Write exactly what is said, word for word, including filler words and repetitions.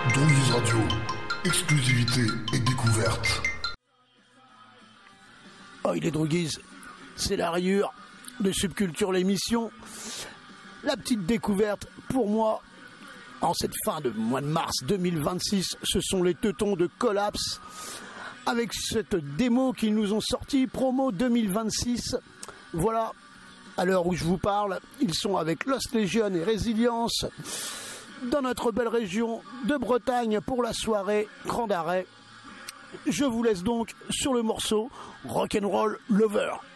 Droguise Radio, exclusivité et découverte. Oh, il est droguise, c'est la rayure de Subculture l'émission. La petite découverte pour moi, en cette fin de mois de mars deux mille vingt-six, ce sont les teutons de Collapse, avec cette démo qu'ils nous ont sorti, promo deux mille vingt-six. Voilà, à l'heure où je vous parle, ils sont avec Lost Legion et Résilience dans notre belle région de Bretagne pour la soirée Grand Arrêt. Je vous laisse donc sur le morceau Rock'n'Roll Lover.